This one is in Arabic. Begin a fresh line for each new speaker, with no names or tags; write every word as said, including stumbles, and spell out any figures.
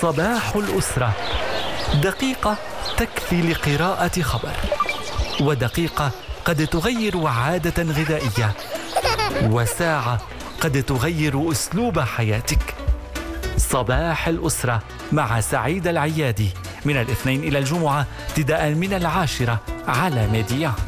صباح الأسرة، دقيقة تكفي لقراءة خبر، ودقيقة قد تغير عادة غذائية، وساعة قد تغير أسلوب حياتك. صباح الأسرة مع سعيد العيادي، من الاثنين إلى الجمعة ابتداء من العاشرة على ميديا.